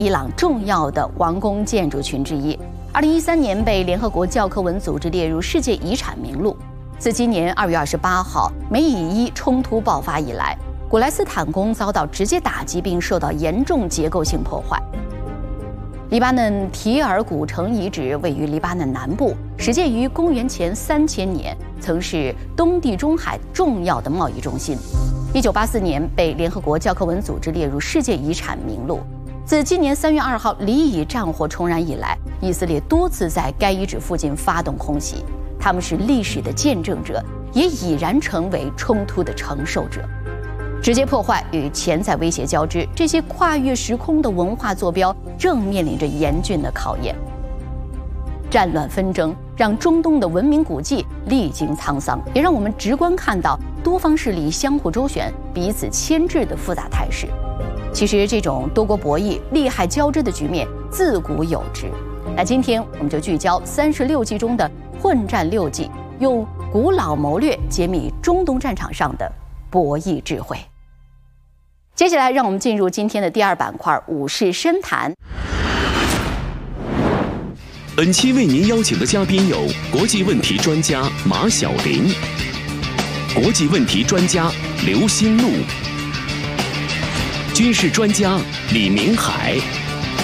伊朗重要的王宫建筑群之一。2013年被联合国教科文组织列入世界遗产名录。自今年2月28号美以伊冲突爆发以来，古莱斯坦宫遭到直接打击，并受到严重结构性破坏。黎巴嫩提尔古城遗址位于黎巴嫩南部，始建于公元前3000年，曾是东地中海重要的贸易中心。1984年被联合国教科文组织列入世界遗产名录。自今年3月2号黎以战火重燃以来，以色列多次在该遗址附近发动空袭，他们是历史的见证者，也已然成为冲突的承受者。直接破坏与潜在威胁交织，这些跨越时空的文化坐标正面临着严峻的考验。战乱纷争让中东的文明古迹历经沧桑，也让我们直观看到多方势力相互周旋、彼此牵制的复杂态势。其实，这种多国博弈、利害交织的局面自古有之。那今天我们就聚焦36计中的混战6计，用古老谋略揭秘中东战场上的博弈智慧。接下来，让我们进入今天的第2板块——武士深谈。 本期为您邀请的嘉宾有国际问题专家马晓林、国际问题专家刘新禄、军事专家李明海。